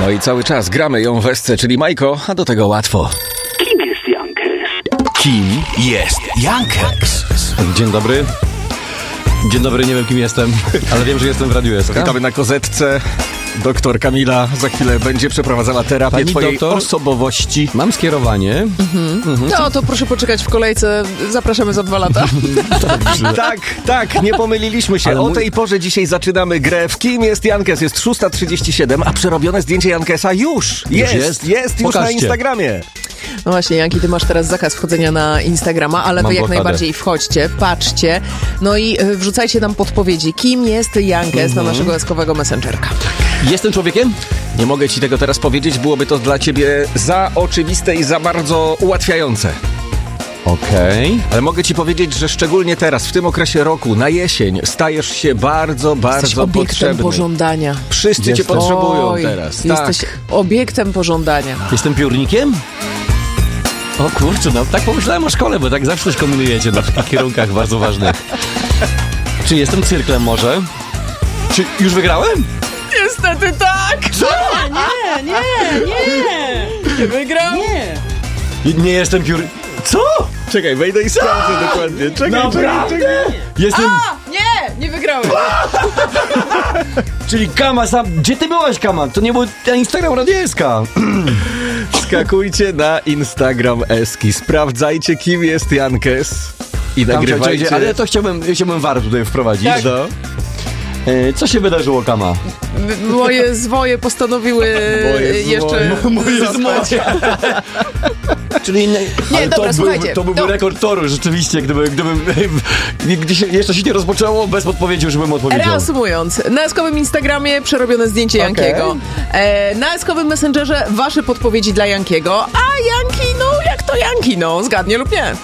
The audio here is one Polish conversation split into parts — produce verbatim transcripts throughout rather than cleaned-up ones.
No i cały czas gramy ją w esce, czyli Majko, a do tego łatwo. Kim jest Jankes? Kim jest Jankes? Dzień dobry. Dzień dobry, nie wiem kim jestem, ale wiem, że jestem w Radiu S K. Witamy na kozetce. Doktor Kamila za chwilę będzie przeprowadzała terapię Pani twojej doktor? osobowości. Mam skierowanie. Mhm. No to proszę poczekać w kolejce. Zapraszamy za dwa lata. Tak, tak, nie pomyliliśmy się. Ale O mój- tej porze dzisiaj zaczynamy grę w Kim jest Jankes. Jest szósta trzydzieści siedem, a przerobione zdjęcie Jankesa już jest, jest, jest? już na Pokażcie. Instagramie. No właśnie, Janki, ty masz teraz zakaz wchodzenia na Instagrama, ale Mam wy jak blokadę. najbardziej wchodźcie, patrzcie, no i y, wrzucajcie tam podpowiedzi, kim jest Jankes Mhm. na naszego eskowego messengerka. Jestem człowiekiem? Nie mogę ci tego teraz powiedzieć, byłoby to dla ciebie za oczywiste i za bardzo ułatwiające. Okej. Ale mogę ci powiedzieć, że szczególnie teraz, w tym okresie roku, na jesień, stajesz się bardzo, Jesteś bardzo obiektem potrzebny. pożądania. Wszyscy cię Jestem. potrzebują Oj, teraz. Jesteś Tak. obiektem pożądania. Jestem piórnikiem? O kurczę, no tak pomyślałem o szkole, bo tak zawsze coś kombinujecie na takich kierunkach bardzo ważnych. Czy jestem cyrklem może? Czy już wygrałem? Niestety tak! Nie, nie, nie! Nie wygrał! Nie! Nie jestem piór... Co? Czekaj, wejdę i sprawdzę dokładnie. Czekaj, Naprawdę? Jestem... A! Nie! Nie wygrałem! Czyli Kama sam... Gdzie ty byłaś, Kama? To nie był ten Instagram Radia S K. Skakujcie na Instagram Eski, sprawdzajcie, kim jest Jankes i Tam, nagrywajcie. czekajcie, ale to chciałbym, chciałbym war tutaj wprowadzić. Tak. No. E, co się wydarzyło, Kama? Moje zwoje postanowiły Moje jeszcze zwoje. Moje zostać. Czyli nie, ale dobra, to słuchajcie, Był, to byłby no. rekord toru, rzeczywiście, gdyby, gdybym gdy się, jeszcze się nie rozpoczęło, bez podpowiedzi już bym odpowiedział. Reasumując, na eskowym Instagramie przerobione zdjęcie Okej. Jankiego. E, na eskowym Messengerze wasze podpowiedzi dla Jankiego. A Janki, no jak to Janki, no zgadnie lub nie.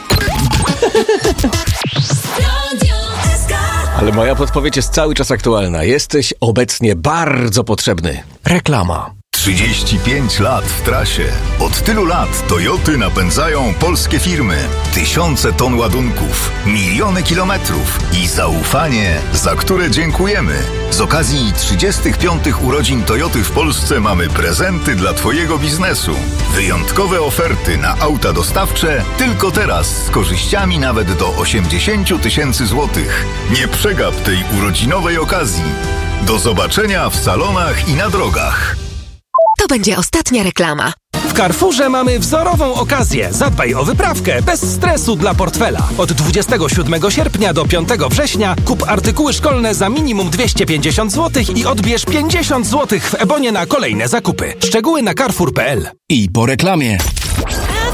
Ale moja podpowiedź jest cały czas aktualna. Jesteś obecnie bardzo potrzebny. Reklama. trzydzieści pięć lat w trasie. Od tylu lat Toyoty napędzają polskie firmy. Tysiące ton ładunków, miliony kilometrów i zaufanie, za które dziękujemy. Z okazji trzydziestych piątych urodzin Toyoty w Polsce mamy prezenty dla Twojego biznesu. Wyjątkowe oferty na auta dostawcze tylko teraz z korzyściami nawet do osiemdziesiąt tysięcy złotych. Nie przegap tej urodzinowej okazji. Do zobaczenia w salonach i na drogach. To będzie ostatnia reklama. W Carrefourze mamy wzorową okazję. Zadbaj o wyprawkę bez stresu dla portfela. Od dwudziestego siódmego sierpnia do piątego września kup artykuły szkolne za minimum dwieście pięćdziesiąt złotych i odbierz pięćdziesiąt złotych w Ebonie na kolejne zakupy. Szczegóły na carrefour kropka p l. I po reklamie.